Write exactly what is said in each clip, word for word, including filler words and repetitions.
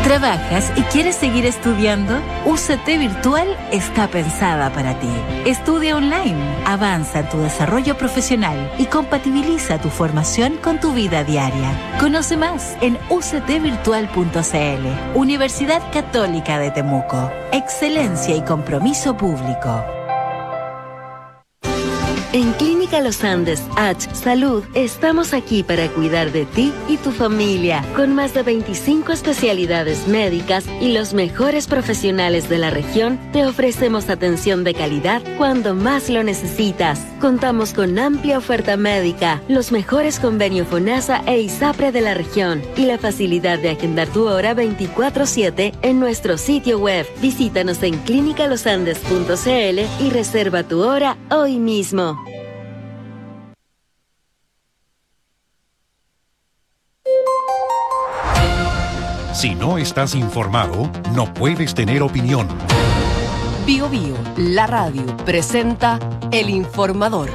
¿Trabajas y quieres seguir estudiando? U C T Virtual está pensada para ti. Estudia online, avanza en tu desarrollo profesional y compatibiliza tu formación con tu vida diaria. Conoce más en u c t virtual punto c l. Universidad Católica de Temuco. Excelencia y compromiso público. En Clínica Los Andes H Salud estamos aquí para cuidar de ti y tu familia, con más de veinticinco especialidades médicas y los mejores profesionales de la región. Te ofrecemos atención de calidad cuando más lo necesitas. Contamos con amplia oferta médica, los mejores convenios FONASA e ISAPRE de la región y la facilidad de agendar tu hora veinticuatro siete en nuestro sitio web. Visítanos en clínica los andes punto c l y reserva tu hora hoy mismo. Si no estás informado, no puedes tener opinión. Bio Bio, la radio, presenta El Informador.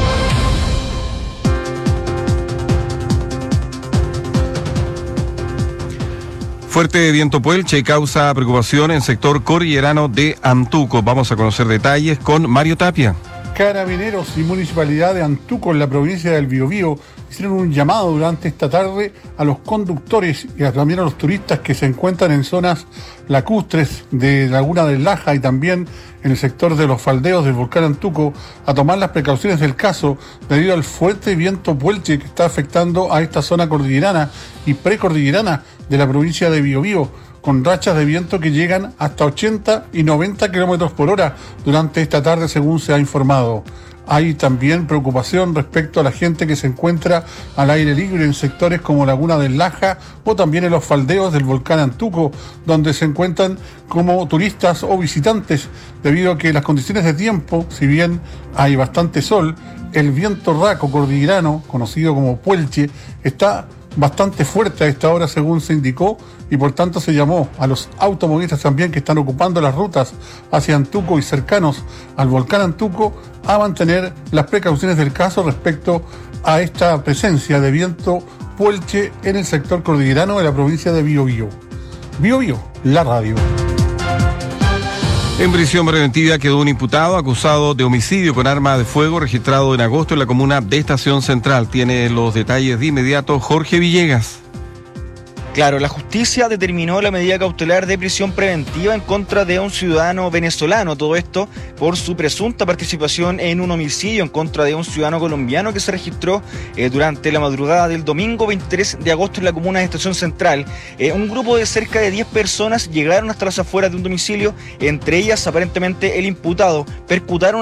Fuerte viento puelche causa preocupación en el sector cordillerano de Antuco. Vamos a conocer detalles con Mario Tapia. Carabineros y Municipalidad de Antuco, en la provincia del Biobío, hicieron un llamado durante esta tarde a los conductores y también a los turistas que se encuentran en zonas lacustres de Laguna del Laja y también en el sector de los faldeos del volcán Antuco a tomar las precauciones del caso debido al fuerte viento puelche que está afectando a esta zona cordillerana y precordillerana de la provincia de Biobío, con rachas de viento que llegan hasta ochenta y noventa kilómetros por hora durante esta tarde, según se ha informado. Hay también preocupación respecto a la gente que se encuentra al aire libre en sectores como Laguna del Laja o también en los faldeos del volcán Antuco, donde se encuentran como turistas o visitantes, debido a que las condiciones de tiempo, si bien hay bastante sol, el viento raco cordillerano, conocido como puelche, está bastante fuerte a esta hora, según se indicó, y por tanto se llamó a los automovilistas también que están ocupando las rutas hacia Antuco y cercanos al volcán Antuco a mantener las precauciones del caso respecto a esta presencia de viento puelche en el sector cordillerano de la provincia de Biobío. Biobío, la radio. En prisión preventiva quedó un imputado acusado de homicidio con arma de fuego registrado en agosto en la comuna de Estación Central. Tiene los detalles de inmediato Jorge Villegas. Claro, la justicia determinó la medida cautelar de prisión preventiva en contra de un ciudadano venezolano, todo esto por su presunta participación en un homicidio en contra de un ciudadano colombiano que se registró eh, durante la madrugada del domingo veintitrés de agosto en la comuna de Estación Central. Eh, un grupo de cerca de diez personas llegaron hasta las afueras de un domicilio, entre ellas aparentemente el imputado, percutaron